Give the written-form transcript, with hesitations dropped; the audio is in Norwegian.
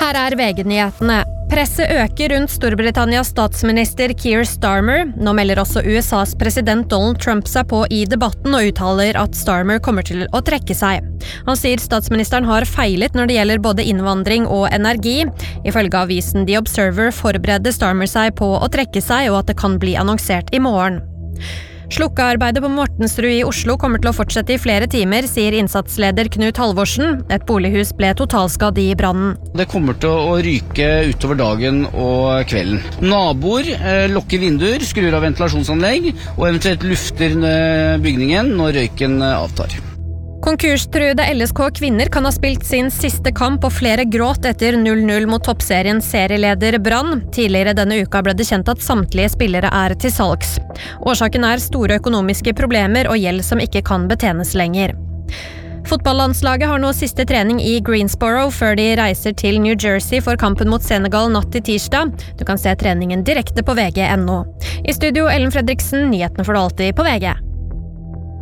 Her VG-nyhetene. Presset øker rundt Storbritannias statsminister Keir Starmer. Nå melder også USAs president Donald Trump seg på i debatten og uttaler at Starmer kommer til å trekke seg. Han sier statsministeren har feilet når det gjelder både innvandring og energi. Ifølge avisen The Observer forbereder Starmer seg på å trekke seg, og at det kan bli annonsert i morgen. Slukkearbeidet på Mortensrud i Oslo kommer til å fortsette i flere timer, sier innsatsleder Knut Halvorsen. Et bolighus ble totalskadd i brannen. Det kommer til å ryke utover dagen og kvelden. Naboer lukker vinduer, skrur av ventilasjonsanlegg og eventuelt lufter bygningen når røyken avtar. Konkurstruede LSK kvinner kan ha spilt sin siste kamp, og flere gråt etter 0-0 mot toppserien serieleder Brann. Tidligere denne uka ble det kjent at samtlige spillere er til salgs. Årsaken er store økonomiske problemer og gjeld som ikke kan betjenes lenger. Fotballandslaget har nå siste trening i Greensboro før de reiser til New Jersey for kampen mot Senegal natt til tirsdag. Du kan se treningen direkte på VG.no. I studio Ellen Fredriksen, nyhetene får du alltid på VG.